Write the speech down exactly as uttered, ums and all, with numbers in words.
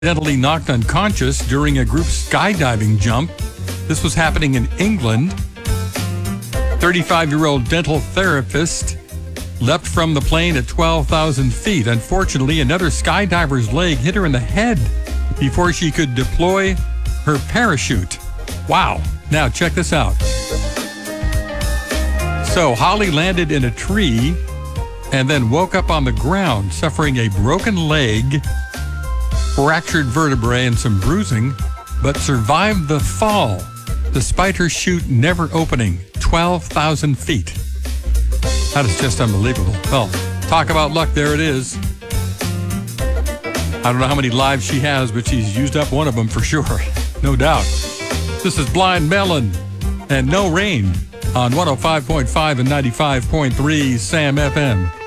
accidentally knocked unconscious during a group skydiving jump. This was happening in England. thirty-five-year-old dental therapist leapt from the plane at twelve thousand feet. Unfortunately, another skydiver's leg hit her in the head before she could deploy her parachute. Wow. Now, check this out. So, Holly landed in a tree and then woke up on the ground, suffering a broken leg, fractured vertebrae, and some bruising, but survived the fall despite her chute never opening. twelve thousand feet. That is just unbelievable. Well, talk about luck. There it is. I don't know how many lives she has, but she's used up one of them for sure. No doubt. This is Blind Melon and No Rain on one oh five point five and ninety-five point three Sam F M.